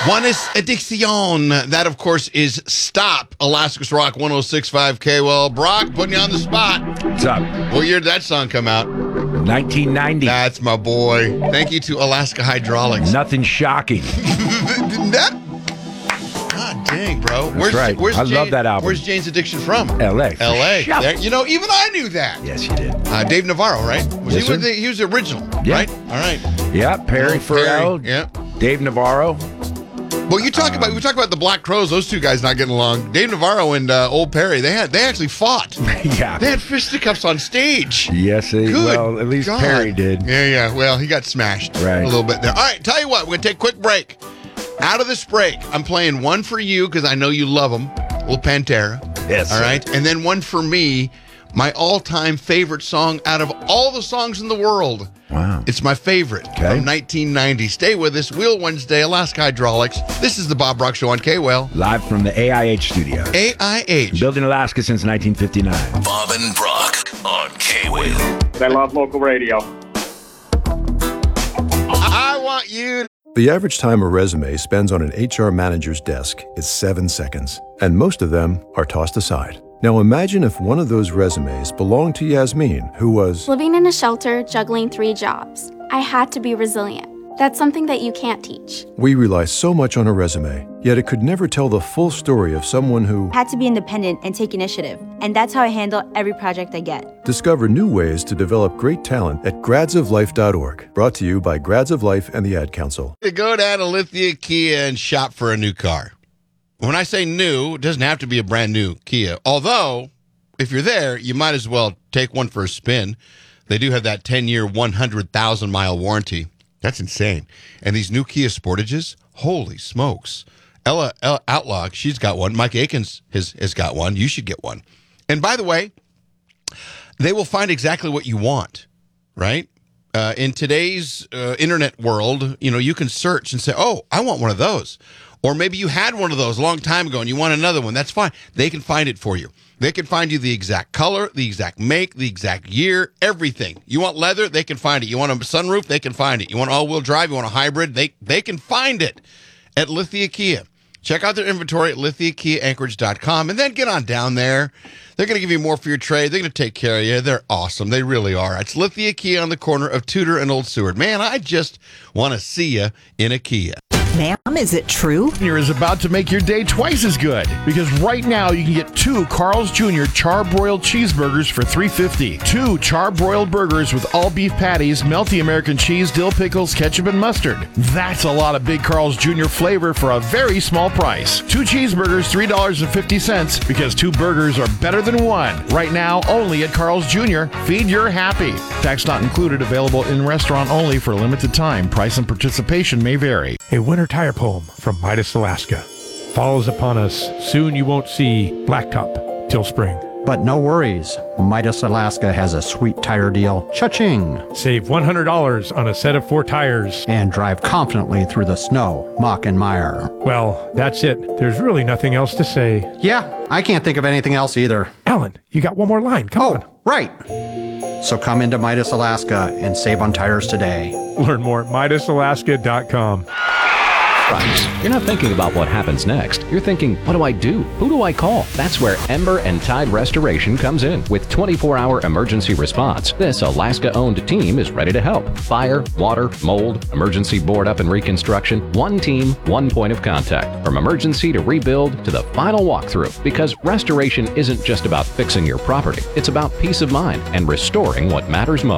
Juanes Addiction. That, of course, is Stop. Alaska's Rock 106.5 K. Well, Brock, putting you on the spot. What's up? What year did that song come out? 1990. That's my boy. Thank you to Alaska Hydraulics. Nothing shocking. God dang, bro. That's right. I love that album. Where's Jane's Addiction from? L.A. L.A. There, even I knew that. Yes, you did. Dave Navarro, right? Yes, sir. He was the original, Yeah. right? All right. Yeah, Perry Farrell. Yeah. Dave Navarro. Well, we talk about the Black Crowes. Those two guys not getting along. Dave Navarro and Old Perry. They actually fought. Yeah. They had fisticuffs on stage. Yes, well, at least God. Perry did. Yeah. Well, he got smashed Right. a little bit there. All right, tell you what, we're going to take a quick break. Out of this break, I'm playing one for you because I know you love them. Little Pantera. Yes. All right. And then one for me, my all-time favorite song out of all the songs in the world. Wow. It's my favorite from 1990. Stay with us. Wheel Wednesday, Alaska Hydraulics. This is the Bob Brock Show on K-Well. Live from the AIH studio. AIH. Built in Alaska since 1959. Bob and Brock on K-Well. I love local radio. I want you. The average time a resume spends on an HR manager's desk is 7 seconds, and most of them are tossed aside. Now imagine if one of those resumes belonged to Yasmin, who was living in a shelter, juggling 3 jobs. I had to be resilient. That's something that you can't teach. We rely so much on a resume, yet it could never tell the full story of someone who had to be independent and take initiative. And that's how I handle every project I get. Discover new ways to develop great talent at gradsoflife.org. Brought to you by Grads of Life and the Ad Council. To go down to Lithia Kia and shop for a new car. When I say new, it doesn't have to be a brand new Kia. Although, if you're there, you might as well take one for a spin. They do have that 10-year, 100,000-mile warranty. That's insane. And these new Kia Sportages, holy smokes. Ella Outlaw, she's got one. Mike Akins has got one. You should get one. And by the way, they will find exactly what you want, right? In today's internet world, you can search and say, oh, I want one of those. Or maybe you had one of those a long time ago and you want another one. That's fine. They can find it for you. They can find you the exact color, the exact make, the exact year, everything. You want leather? They can find it. You want a sunroof? They can find it. You want all-wheel drive? You want a hybrid? They can find it at Lithia Kia. Check out their inventory at lithiakiaanchorage.com and then get on down there. They're going to give you more for your trade. They're going to take care of you. They're awesome. They really are. It's Lithia Kia on the corner of Tudor and Old Seward. Man, I just want to see you in a Kia. Ma'am, is it true? Jr. is about to make your day twice as good because right now you can get 2 Carl's Jr. charbroiled cheeseburgers for $3.50. 2 charbroiled burgers with all beef patties, melty American cheese, dill pickles, ketchup, and mustard. That's a lot of big Carl's Jr. flavor for a very small price. 2 cheeseburgers, $3.50 because 2 burgers are better than 1. Right now, only at Carl's Jr. Feed your happy. Tax not included. Available in restaurant only for a limited time. Price and participation may vary. A winter tire poem from Midas, Alaska. Falls upon us, soon you won't see blacktop till spring. But no worries, Midas, Alaska has a sweet tire deal. Cha-ching! Save $100 on a set of 4 tires. And drive confidently through the snow, muck, and mire. Well, that's it. There's really nothing else to say. Yeah, I can't think of anything else either. Alan, you got one more line. Come on. Right. So come into Midas, Alaska and save on tires today. Learn more at MidasAlaska.com. You're not thinking about what happens next. You're thinking, what do I do? Who do I call? That's where Ember and Tide Restoration comes in with 24-hour emergency response. This Alaska-owned team is ready to help. Fire, water, mold, emergency board up and reconstruction. One team, one point of contact. From emergency to rebuild to the final walkthrough. Because restoration isn't just about fixing your property. It's about peace of mind and restoring what matters most.